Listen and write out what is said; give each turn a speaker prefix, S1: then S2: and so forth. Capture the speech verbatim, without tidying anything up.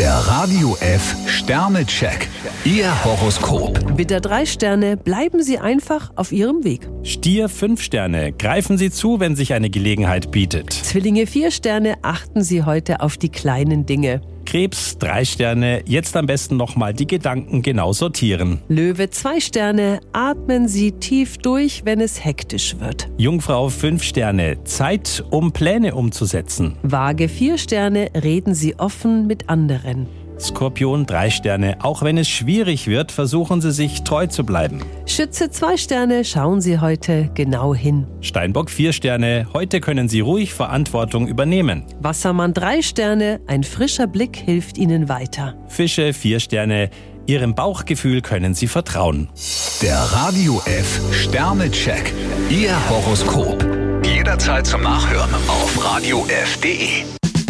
S1: Der Radio F Sternecheck. Ihr Horoskop.
S2: Widder drei Sterne, bleiben Sie einfach auf Ihrem Weg.
S3: Stier fünf Sterne, greifen Sie zu, wenn sich eine Gelegenheit bietet.
S2: Zwillinge vier Sterne, achten Sie heute auf die kleinen Dinge.
S3: Krebs drei Sterne, jetzt am besten nochmal die Gedanken genau sortieren.
S2: Löwe zwei Sterne, atmen Sie tief durch, wenn es hektisch wird.
S3: Jungfrau fünf Sterne, Zeit, um Pläne umzusetzen.
S2: Waage vier Sterne, reden Sie offen mit anderen.
S3: Skorpion drei Sterne, auch wenn es schwierig wird, versuchen Sie sich treu zu bleiben.
S2: Schütze zwei Sterne, schauen Sie heute genau hin.
S3: Steinbock vier Sterne, heute können Sie ruhig Verantwortung übernehmen.
S2: Wassermann drei Sterne, ein frischer Blick hilft Ihnen weiter.
S3: Fische vier Sterne, Ihrem Bauchgefühl können Sie vertrauen.
S1: Der Radio F Sternecheck. Ihr Horoskop. Jederzeit zum Nachhören auf radio f punkt de.